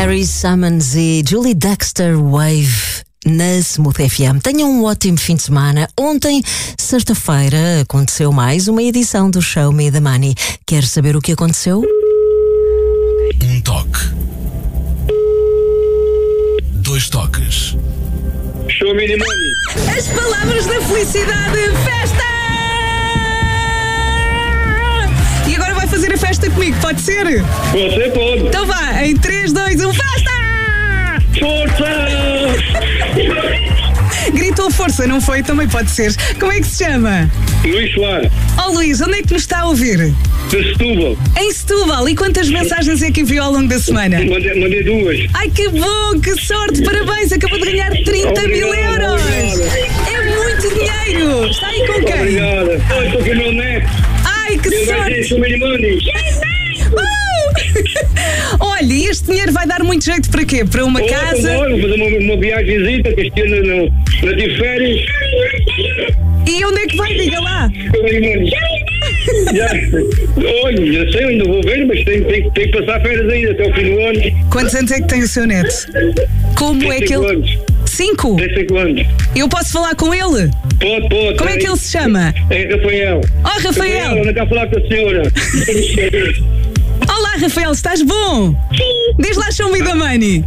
Harry Summons e Julie Dexter, Wave, na Smooth FM. Tenham um ótimo fim de semana. Ontem, sexta-feira, aconteceu mais uma edição do Show Me the Money. Quer saber o que aconteceu? Um toque. 2 toques. Show Me the Money. As palavras da felicidade. Festa! E agora vai fazer a festa comigo, pode ser? Você pode. Então vá, em 3, 2, 1, festa! Força! Gritou força, não foi? Também pode ser. Como é que se chama? Luís Soares, Oh Luís, onde é que nos está a ouvir? de Setúbal. Em Setúbal. E quantas mensagens é que enviou ao longo da semana? Mandei 2. Ai, que bom, que sorte, parabéns, acabou de ganhar 30 mil euros. É muito dinheiro. Está aí com quem? Obrigada. Estou com o meu neto. Ai, que Ele vai ter sorte. Show Me the Money. Olha, e este dinheiro vai dar muito jeito para quê? Para uma casa? Vou fazer uma viagemzita, que este ano não tive férias. E onde é que vai? Diga lá. Show Me the Money. Olha, já sei, ainda vou ver, mas tenho que passar férias ainda até o fim do ano. Quantos anos é que tem o seu neto? Como é que 5 ele... anos. 5? Tem 5 anos. Eu posso falar com ele? Pode. Como é que ele se chama? É Rafael. Oh, Rafael. Anda cá falar com a senhora. Olá, Rafael, estás bom? Sim. Diz lá, show me the money.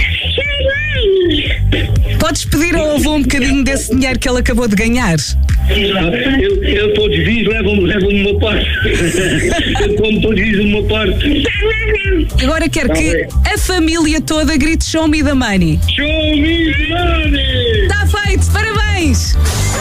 Podes pedir ao avô um bocadinho desse dinheiro que ele acabou de ganhar? Eu todos os dias levam-me uma parte. Eu como todos os dias uma parte. Agora quero que a família toda grite show me the money. Show me the money! Está feito, parabéns!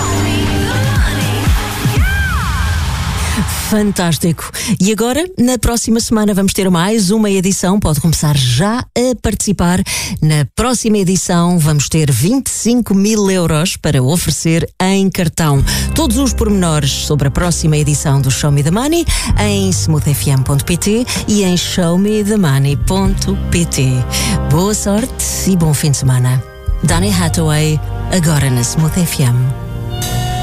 Fantástico. E agora, na próxima semana, vamos ter mais uma edição. Pode começar já a participar. Na próxima edição, vamos ter 25 mil euros para oferecer em cartão. Todos os pormenores sobre a próxima edição do Show Me the Money em smoothfm.pt e em showmethemoney.pt. Boa sorte e bom fim de semana. Danny Hathaway, agora na Smooth FM.